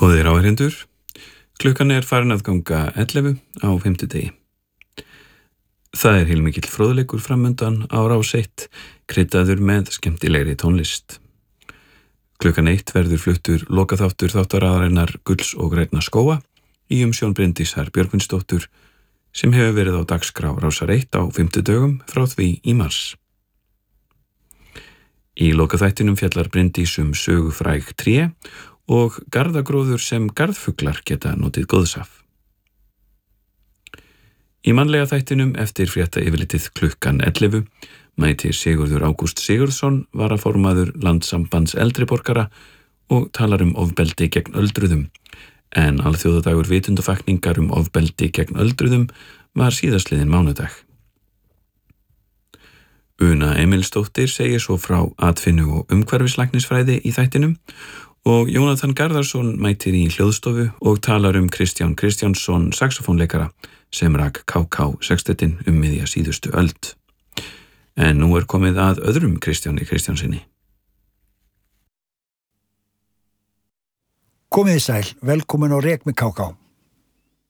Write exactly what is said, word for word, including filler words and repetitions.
Góðir áheyrendur, klukkan er farin að ganga ellefu á fimmtudegi. Það er heilmikill fróðleikur framundan á Rás eitt, kryddaður með skemmtilegri tónlist. Klukkan eitt verður fluttur lokaþáttur þáttaraðarinnar Gulls og grænna skóga í umsjón Bryndísar Björgvinsdóttur sem hefur verið á dagskrá Rásar eitt á fimmtudögum frá því í mars. Í lokaþættinum fjallar Bryndís um sögufræg tré og garðagróður sem garðfuglar geta notið góðs af. Í mannlega þættinum eftir frétta yfirlitið klukkan ellefu mætir Sigurður Ágúst Sigurðsson varaformaður Landssambands eldri borgara og talar um ofbeldi gegn öldruðum, en alþjóðadagur vitundafakningar um ofbeldi gegn öldruðum var síðastliðinn mánudag. Una Emilsdóttir segir svo frá atvinnu og umhverfislæknisfræði í þættinum og Jónatan Garðarsson mætir í hljóðstofu og talar um Kristján Kristjánsson saxofónleikara sem rak K K sextettinn um miðja síðustu öld. En nú er komið að öðrum Kristjáni Kristjánsinni. Komið þið sæl, velkomin á Rek með K K.